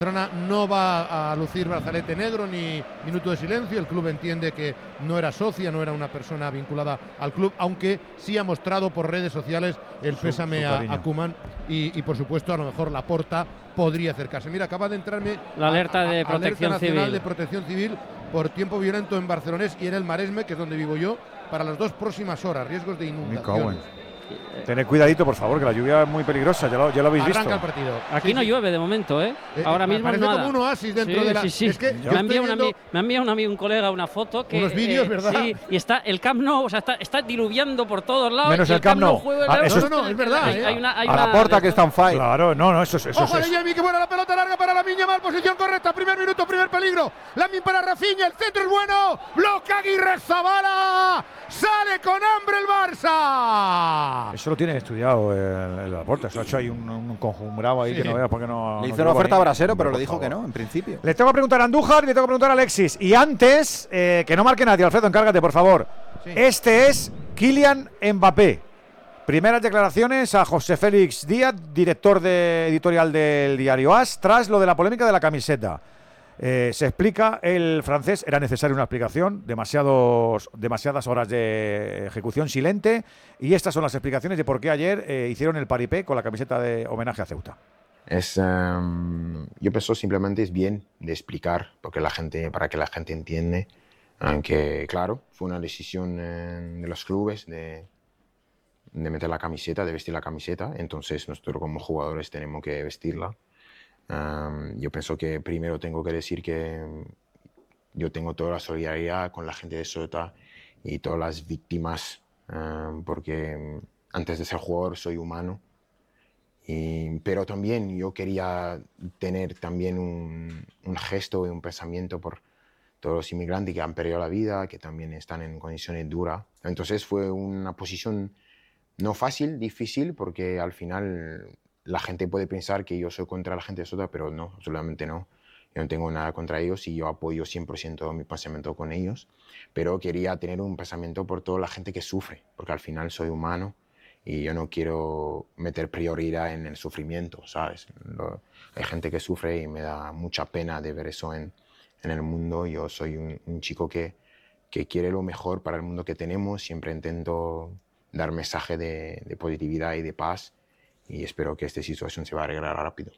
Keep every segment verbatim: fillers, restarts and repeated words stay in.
No va a lucir brazalete negro ni minuto de silencio. El club entiende que no era socia, no era una persona vinculada al club, aunque sí ha mostrado por redes sociales el su, pésame su a, a Koeman y, y por supuesto a lo mejor Laporta podría acercarse. Mira, acaba de entrarme la alerta de a, a, protección alerta nacional civil de protección civil por tiempo violento en Barcelonés y en el Maresme, que es donde vivo yo, para las dos próximas horas, riesgos de inundaciones. Tened cuidadito, por favor, que la lluvia es muy peligrosa, ya lo, ya lo habéis Arranca visto. el partido. Aquí sí, no sí. llueve de momento, ¿eh? eh Ahora mismo parece nada. como un oasis dentro sí, de la... Sí, sí. Es que me, ha enviado viendo... ami... me ha enviado un amigo, un colega, una foto que... Unos vídeos, eh, ¿verdad? Sí, y está el Camp Nou, o sea, está, está diluviando por todos lados. Menos el Camp Nou. Ah, eso no, no, es verdad. Hay, ¿eh? hay una, hay a una... la Porta que está en fire. Claro, no, no, eso es... Eso ¡Ojo es, de Jamie, que buena la pelota larga para la Miña, mal posición correcta, primer minuto, primer peligro. Lamin para Rafinha, el centro es bueno. Bloca Aguirre Zabala. Sale con hambre el Barça. Eso lo tiene estudiado el, el Laporta. Eso ha hecho ahí un, un conjungrado ahí sí. que no veas porque no... Le no hizo una oferta a Brasero, pero no, le dijo favor. que no, en principio. Le tengo que preguntar a Andújar y le tengo que preguntar a Alexis. Y antes, eh, que no marque nadie, Alfredo, encárgate, por favor. Sí. Este es Kylian Mbappé. Primeras declaraciones a José Félix Díaz, director de editorial del diario AS, tras lo de la polémica de la camiseta. Eh, se explica, el francés, era necesaria una explicación, demasiados, demasiadas horas de ejecución silente, y estas son las explicaciones de por qué ayer eh, hicieron el paripé con la camiseta de homenaje a Ceuta. Es, um, yo pienso simplemente es bien de explicar, porque la gente, para que la gente entiende, aunque claro, fue una decisión eh, de los clubes de, de meter la camiseta, de vestir la camiseta, entonces nosotros como jugadores tenemos que vestirla. Um, yo pienso que primero tengo que decir que yo tengo toda la solidaridad con la gente de Ceuta y todas las víctimas, um, porque antes de ser jugador soy humano, y, pero también yo quería tener también un, un gesto y un pensamiento por todos los inmigrantes que han perdido la vida, que también están en condiciones duras. Entonces fue una posición no fácil, difícil, porque al final la gente puede pensar que yo soy contra la gente de Ceuta, pero no, absolutamente no. Yo no tengo nada contra ellos y yo apoyo cien por ciento mi pensamiento con ellos, pero quería tener un pensamiento por toda la gente que sufre, porque al final soy humano y yo no quiero meter prioridad en el sufrimiento, ¿sabes? Lo, hay gente que sufre y me da mucha pena de ver eso en, en el mundo. Yo soy un, un chico que, que quiere lo mejor para el mundo que tenemos, siempre intento dar mensaje de, de positividad y de paz, y espero que esta situación se va a arreglar rápido.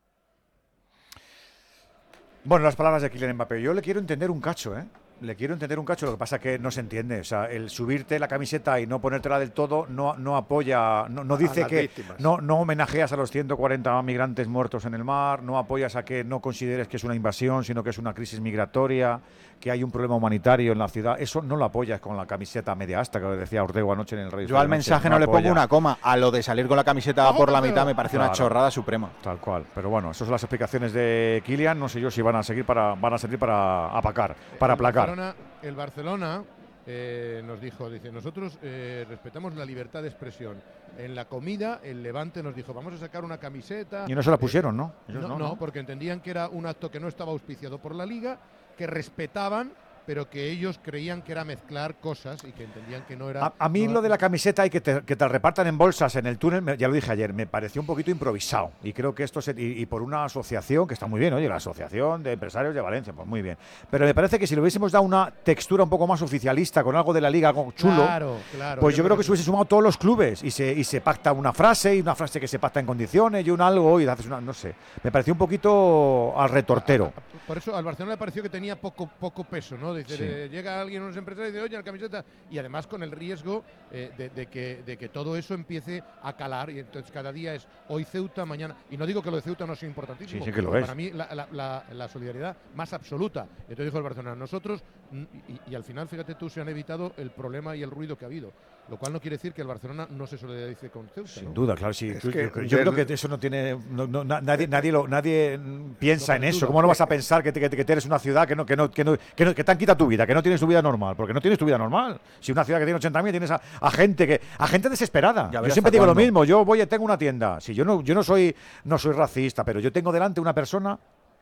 Bueno, las palabras de Kylian Mbappé. Yo le quiero entender un cacho, ¿eh? Le quiero entender un cacho, lo que pasa es que no se entiende. O sea, el subirte la camiseta y no ponértela del todo no, no apoya, no, no dice que no, no homenajeas a los ciento cuarenta migrantes muertos en el mar, no apoyas a que no consideres que es una invasión, sino que es una crisis migratoria, que hay un problema humanitario en la ciudad. Eso no lo apoyas con la camiseta media asta, que lo decía Ortego anoche en el Radio. Yo al mensaje no, no le pongo una coma. A lo de salir con la camiseta oh, por la mitad me parece claro, una chorrada suprema. Tal cual. Pero bueno, esas son las explicaciones de Kylian. No sé yo si van a seguir para, van a servir para apacar, para aplacar. El Barcelona eh, nos dijo, dice, nosotros eh, respetamos la libertad de expresión. En la comida, el Levante nos dijo, vamos a sacar una camiseta. Y no se la pusieron, eh, ¿no? No, no, no, porque entendían que era un acto que no estaba auspiciado por la Liga, que respetaban, pero que ellos creían que era mezclar cosas y que entendían que no era... A, a mí no, lo de la camiseta y que te, que te repartan en bolsas en el túnel, me, ya lo dije ayer, me pareció un poquito improvisado. Y creo que esto, se, y, y por una asociación, que está muy bien, oye, la Asociación de Empresarios de Valencia, pues muy bien. Pero me parece que si le hubiésemos dado una textura un poco más oficialista, con algo de la Liga, algo chulo, claro, claro, pues yo, yo creo que, que se hubiese sumado todos los clubes y se, y se pacta una frase, y una frase que se pacta en condiciones, y un algo, y haces una, no sé. Me pareció un poquito al retortero. Por eso al Barcelona le pareció que tenía poco, poco peso, ¿no? Dice, sí. eh, llega alguien, unos empresarios, y dice, oye, la camiseta, y además con el riesgo eh, de, de, que, de que todo eso empiece a calar, y entonces cada día es hoy Ceuta, mañana, y no digo que lo de Ceuta no sea importantísimo, sí, sí que lo es. Para mí la, la, la, la solidaridad más absoluta. Entonces dijo el Barcelona, nosotros, y, y al final, fíjate tú, se han evitado el problema y el ruido que ha habido, lo cual no quiere decir que el Barcelona no se solidarice con Ceuta. Sin ¿no? duda, claro, sí. Es yo, que yo, yo creo que eso no tiene, no, no, nadie, nadie, lo, nadie piensa en eso. ¿Cómo no vas a pensar que, te, que, que eres una ciudad que no, que no, que no, que no, que te han quitado tu vida, que no tienes tu vida normal? Porque no tienes tu vida normal. Si una ciudad que tiene ochenta mil tienes a, a gente que a gente desesperada. Yo siempre digo cuándo. lo mismo. Yo voy, tengo una tienda. Si yo no, yo no soy, no soy racista, pero yo tengo delante una persona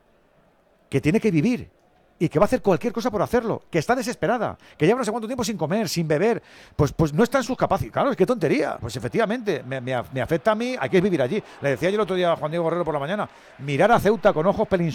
que tiene que vivir y que va a hacer cualquier cosa por hacerlo, que está desesperada, que lleva no sé cuánto tiempo sin comer, sin beber, pues, pues no está en sus capacidades. Claro, es que tontería. Pues efectivamente, me, me, me afecta a mí, hay que vivir allí. Le decía yo el otro día a Juan Diego Guerrero por la mañana, mirar a Ceuta con ojos pelín